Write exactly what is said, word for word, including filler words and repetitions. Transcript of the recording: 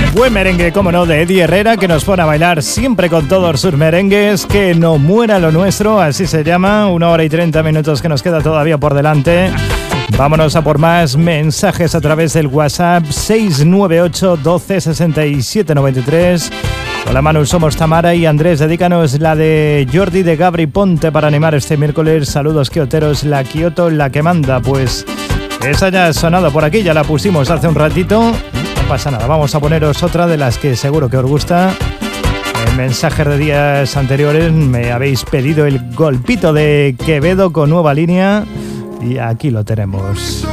Buen merengue, como no, de Eddie Herrera, que nos pone a bailar siempre con todos sus merengues. Que no muera lo nuestro, así se llama. Una hora y treinta minutos que nos queda todavía por delante. Vámonos a por más mensajes a través del WhatsApp seis nueve ocho, doce, sesenta y siete, noventa y tres. Hola Manu, somos Tamara y Andrés. Dedícanos la de Jordi de Gabri Ponte para animar este miércoles. Saludos quioteros, la Kioto, la que manda. Pues esa ya ha sonado por aquí, ya la pusimos hace un ratito. No pasa nada, vamos a poneros otra de las que seguro que os gusta. En mensajes de días anteriores me habéis pedido el golpito de Quevedo con nueva línea y aquí lo tenemos.